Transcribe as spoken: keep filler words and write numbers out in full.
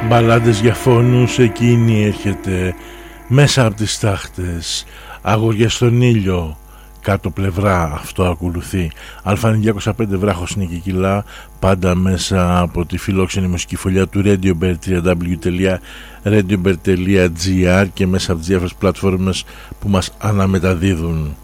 Μπαλάντες για φόνους, εκείνη έρχεται μέσα από τις τάχτες. Αγωγές στον ήλιο, κάτω πλευρά, αυτό ακολουθεί. Α εννιακόσια πέντε βράχος Νικικυλά, πάντα μέσα από τη φιλόξενη μουσική φωλιά του RadioBird, double-u double-u double-u τελεία radiobird τελεία gr, και μέσα από τις διάφορες πλατφόρμες που μας αναμεταδίδουν.